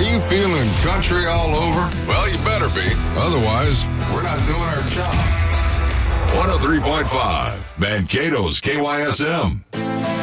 you feeling country all over? Well, you better be. Otherwise, we're not doing our job. 103.5, Mankato's KYSM.